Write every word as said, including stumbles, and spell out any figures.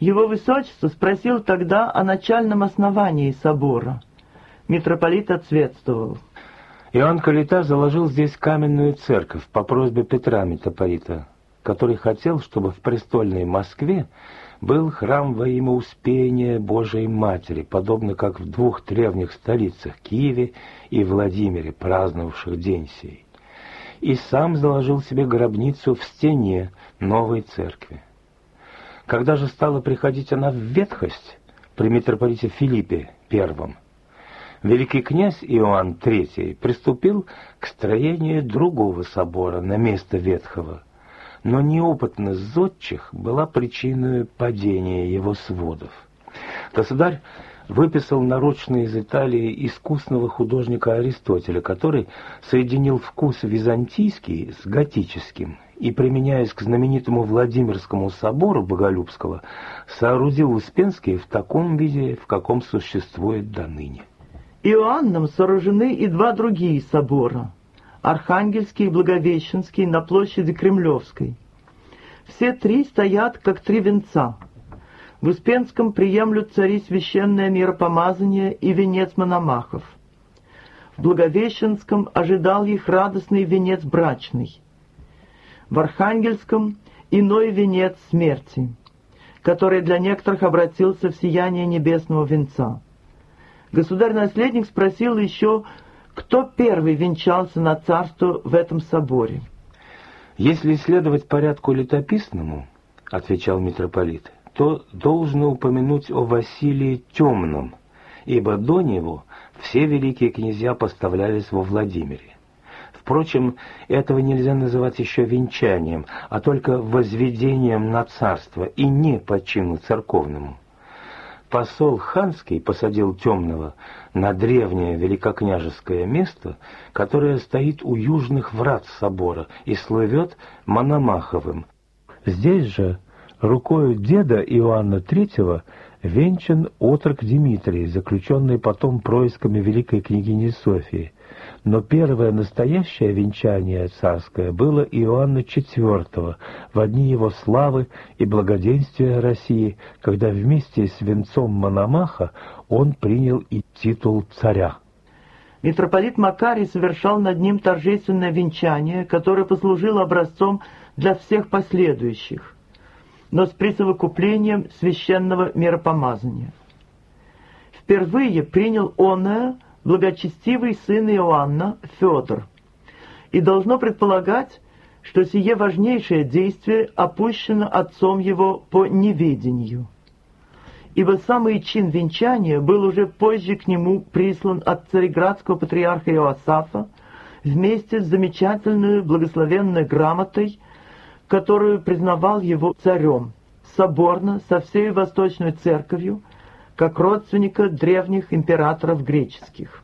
Его Высочество спросил тогда о начальном основании собора. Митрополит ответствовал. Иоанн Калита заложил здесь каменную церковь по просьбе Петра Митрополита, который хотел, чтобы в престольной Москве был храм во имя Успения Божией Матери, подобно как в двух древних столицах Киеве и Владимире, праздновавших день сей. И сам заложил себе гробницу в стене новой церкви. Когда же стала приходить она в ветхость при митрополите Филиппе Первом, великий князь Иоанн Третий приступил к строению другого собора на место ветхого, но неопытность зодчих была причиной падения его сводов. Государь выписал нарочно из Италии искусного художника Аристотеля, который соединил вкус византийский с готическим и, применяясь к знаменитому Владимирскому собору Боголюбского, соорудил Успенский в таком виде, в каком существует до ныне. Иоанном сооружены и два другие собора – Архангельский и Благовещенский на площади Кремлевской. Все три стоят, как три венца. В Успенском приемлют цари священное миропомазание и венец мономахов. В Благовещенском ожидал их радостный венец брачный. В Архангельском иной венец смерти, который для некоторых обратился в сияние небесного венца. Государь-наследник спросил еще, кто первый венчался на царство в этом соборе. «Если следовать порядку летописному, — отвечал митрополит, — то должно упомянуть о Василии Темном, ибо до него все великие князья поставлялись во Владимире. Впрочем, этого нельзя называть еще венчанием, а только возведением на царство, и не по чину церковному. Посол ханский посадил Темного на древнее великокняжеское место, которое стоит у южных врат собора и слывет Мономаховым. Здесь же рукою деда Иоанна Третьего венчан отрок Дмитрий, заключенный потом происками великой княгини Софии. Но первое настоящее венчание царское было Иоанна Четвертого в дни его славы и благоденствия России, когда вместе с венцом Мономаха он принял и титул царя. Митрополит Макарий совершал над ним торжественное венчание, которое послужило образцом для всех последующих, но с присовокуплением священного миропомазания. Впервые принял оное благочестивый сын Иоанна Федор, и должно предполагать, что сие важнейшее действие опущено отцом его по неведению, ибо самый чин венчания был уже позже к нему прислан от цареградского патриарха Иоасафа вместе с замечательной благословенной грамотой, которую признавал его царем, соборно со всей Восточной Церковью, как родственника древних императоров греческих.